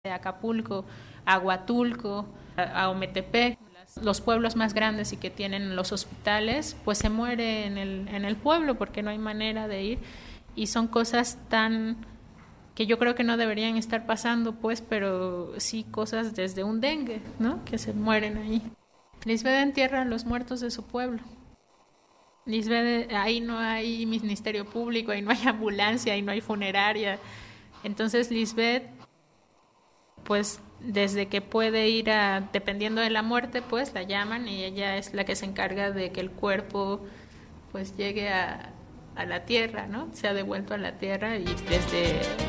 de Acapulco a Huatulco, a Ometepec, los pueblos más grandes y que tienen los hospitales, pues se muere en el pueblo porque no hay manera de ir. Y son cosas tan que yo creo que no deberían estar pasando, pues, pero sí cosas desde un dengue, ¿no? Que se mueren ahí. Lisbeth entierra a los muertos de su pueblo. Lisbeth, ahí no hay ministerio público, ahí no hay ambulancia, ahí no hay funeraria. Entonces Lisbeth, pues desde que puede ir a, dependiendo de la muerte, pues la llaman y ella es la que se encarga de que el cuerpo pues llegue a la tierra, ¿no? Se ha devuelto a la tierra y desde